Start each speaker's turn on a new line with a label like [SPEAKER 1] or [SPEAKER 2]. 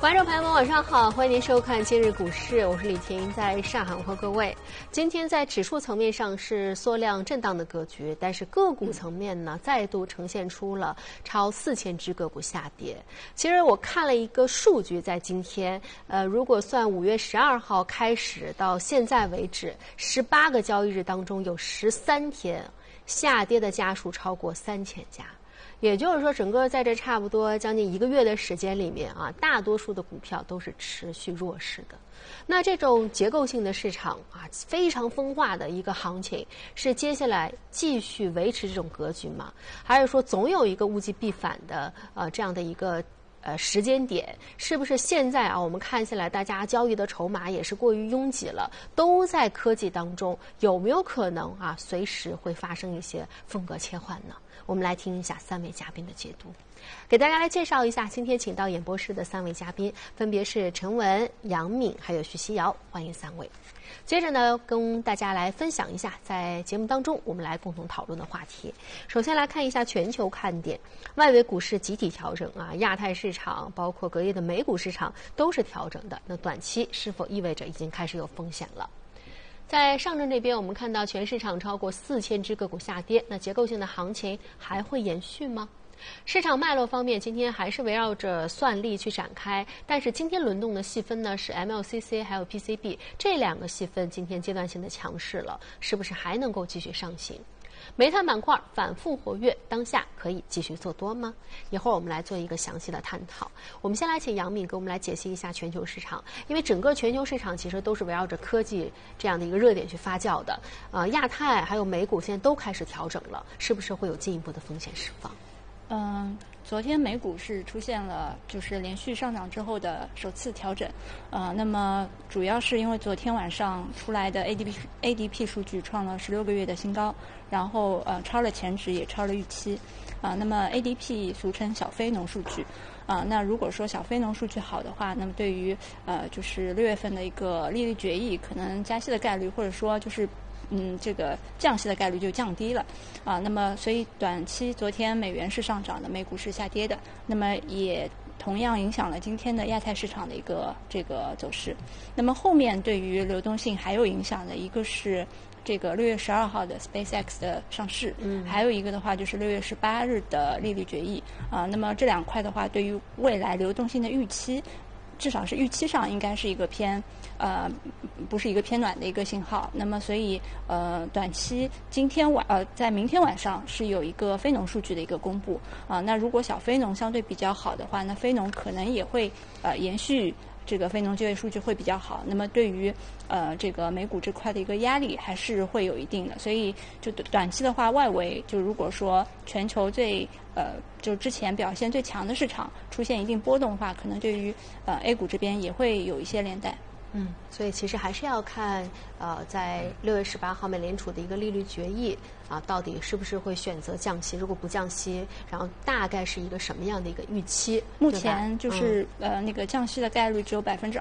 [SPEAKER 1] 观众朋友们，晚上好，欢迎您收看今日股市，我是李婷，在上海和各位。今天在指数层面上是缩量震荡的格局，但是个股层面呢，再度呈现出了超4000只个股下跌。其实我看了一个数据，在今天，如果算5月12号开始到现在为止，18个交易日当中有13天下跌的家数超过3000家。也就是说，整个在这差不多将近1个月的时间里面啊，大多数的股票都是持续弱势的。那这种结构性的市场啊，非常分化的一个行情，是接下来继续维持这种格局吗？还是说总有一个物极必反的这样的一个时间点？是不是现在啊，我们看起来大家交易的筹码也是过于拥挤了，都在科技当中，有没有可能啊，随时会发生一些风格切换呢？我们来听一下3位嘉宾的解读，给大家来介绍一下今天请到演播室的3位嘉宾，分别是陈文、杨敏还有徐希瑶，欢迎3位。接着呢，跟大家来分享一下在节目当中我们来共同讨论的话题。首先来看一下全球看点，外围股市集体调整啊，亚太市场包括隔夜的美股市场都是调整的，那短期是否意味着已经开始有风险了？在上证这边，我们看到全市场超过4000只个股下跌，那结构性的行情还会延续吗？市场脉络方面，今天还是围绕着算力去展开，但是今天轮动的细分呢是 MLCC 还有 PCB 这2个细分，今天阶段性的强势了，是不是还能够继续上行？煤炭板块反复活跃，当下可以继续做多吗？一会儿我们来做一个详细的探讨。我们先来请杨敏给我们来解析一下全球市场，因为整个全球市场其实都是围绕着科技这样的一个热点去发酵的。亚太还有美股现在都开始调整了，是不是会有进一步的风险释放？
[SPEAKER 2] 昨天美股是出现了就是连续上涨之后的首次调整，那么主要是因为昨天晚上出来的 ADP 数据创了16个月的新高，然后超了前值也超了预期，那么 ADP 俗称小非农数据，那如果说小非农数据好的话，那么对于就是6月份的一个利率决议，可能加息的概率或者说就是这个降息的概率就降低了，那么所以短期昨天美元是上涨的，美股是下跌的，那么也同样影响了今天的亚太市场的一个这个走势。那么后面对于流动性还有影响的一个是这个6月12号的 SpaceX 的上市，还有一个的话就是6月18日的利率决议，那么这2块的话，对于未来流动性的预期，至少是预期上应该是一个不是一个偏暖的一个信号。那么所以短期在明天晚上是有一个非农数据的一个公布，那如果小非农相对比较好的话，那非农可能也会延续这个非农就业数据会比较好，那么对于这个美股这块的一个压力还是会有一定的。所以就短期的话，外围就如果说全球就之前表现最强的市场出现一定波动的话，可能对于A 股这边也会有一些连带。
[SPEAKER 1] 所以其实还是要看在6月18号美联储的一个利率决议到底是不是会选择降息，如果不降息，然后大概是一个什么样的一个预期？
[SPEAKER 2] 目前就是那个降息的概率只有